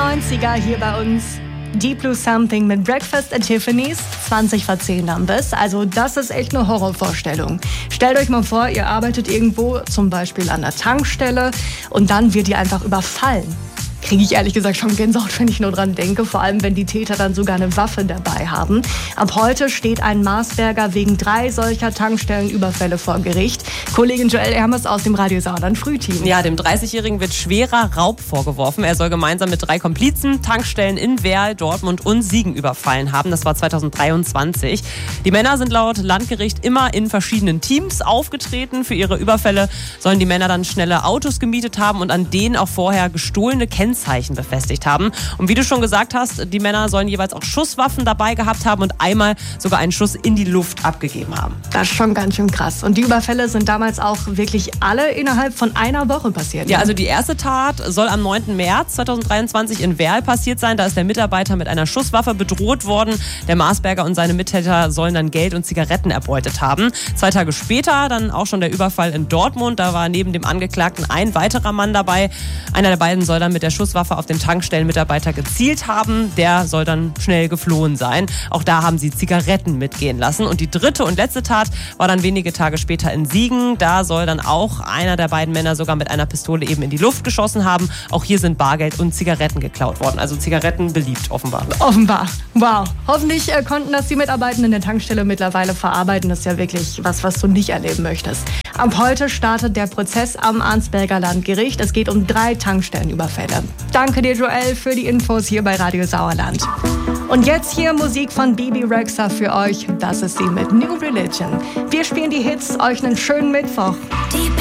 90er hier bei uns. Deep Blue Something mit Breakfast at Tiffany's, 20 vor 10 am Biss. Also das ist echt eine Horrorvorstellung. Stellt euch mal vor, ihr arbeitet irgendwo, zum Beispiel an der Tankstelle, und dann wird ihr einfach überfallen. Kriege ich ehrlich gesagt schon Gänsehaut, wenn ich nur dran denke. Vor allem, wenn die Täter dann sogar eine Waffe dabei haben. Ab heute steht ein Marsberger wegen 3 solcher Tankstellenüberfälle vor Gericht. Kollegin Joelle Hermes aus dem Radio Sauerland Frühteam. Ja, dem 30-Jährigen wird schwerer Raub vorgeworfen. Er soll gemeinsam mit 3 Komplizen Tankstellen in Werl, Dortmund und Siegen überfallen haben. Das war 2023. Die Männer sind laut Landgericht immer in verschiedenen Teams aufgetreten. Für ihre Überfälle sollen die Männer dann schnelle Autos gemietet haben und an denen auch vorher gestohlene Kennzeichen befestigt haben. Und wie du schon gesagt hast, die Männer sollen jeweils auch Schusswaffen dabei gehabt haben und einmal sogar einen Schuss in die Luft abgegeben haben. Das ist schon ganz schön krass. Und die Überfälle sind damals auch wirklich alle innerhalb von einer Woche passiert. Ja, also die erste Tat soll am 9. März 2023 in Werl passiert sein. Da ist der Mitarbeiter mit einer Schusswaffe bedroht worden. Der Marsberger und seine Mittäter sollen dann Geld und Zigaretten erbeutet haben. 2 Tage später dann auch schon der Überfall in Dortmund. Da war neben dem Angeklagten ein weiterer Mann dabei. Einer der beiden soll dann mit der Schusswaffe auf den Tankstellenmitarbeiter gezielt haben. Der soll dann schnell geflohen sein. Auch da haben sie Zigaretten mitgehen lassen. Und die dritte und letzte Tat war dann wenige Tage später in Siegen. Da soll dann auch einer der beiden Männer sogar mit einer Pistole eben in die Luft geschossen haben. Auch hier sind Bargeld und Zigaretten geklaut worden. Also Zigaretten beliebt, offenbar. Offenbar. Wow. Hoffentlich konnten das die Mitarbeitenden in der Tankstelle mittlerweile verarbeiten. Das ist ja wirklich was du nicht erleben möchtest. Ab heute startet der Prozess am Arnsberger Landgericht. Es geht um 3 Tankstellenüberfälle. Danke dir, Joelle, für die Infos hier bei Radio Sauerland. Und jetzt hier Musik von Bebe Rexha für euch. Das ist sie mit New Religion. Wir spielen die Hits. Euch einen schönen Mittwoch.